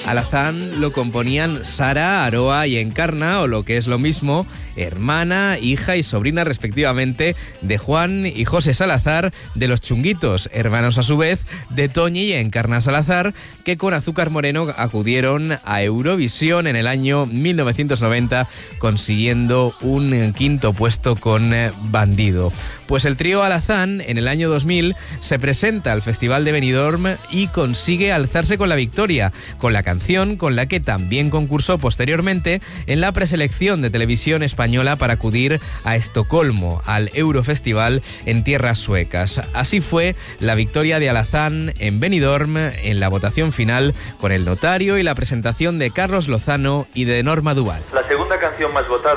Alazán lo componían Sara, Aroa y Encarna, o lo que es lo mismo, hermana, hija y sobrina respectivamente de Juan y José Salazar de los Chunguitos, hermanos a su vez de Toñi y Encarna Salazar, que con Azúcar Moreno acudieron a Eurovisión en el año 1990, consiguiendo un quinto puesto con Bandido. Pues el trío Alazán en el año 2000 se presenta al Festival de Benidorm y consigue alzarse con la victoria, con la canción con la que también concursó posteriormente en la preselección de televisión española para acudir a Estocolmo, al Eurofestival en tierras suecas. Así fue la victoria de Alazán en Benidorm en la votación final, con el notario y la presentación de Carlos Lozano y de Norma Duval. La segunda canción más votada